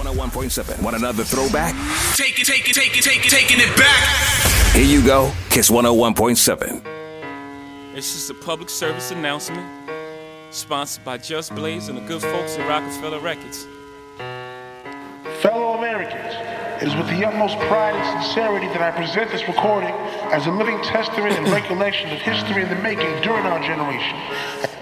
101.7. Want another throwback? Taking it back. Here you go. Kiss 101.7. It's just a public service announcement sponsored by Just Blaze and the good folks at Rockefeller Records. Fellow Americans, it is with the utmost pride and sincerity that I present this recording as a living testament and recollection of history in the making during our generation.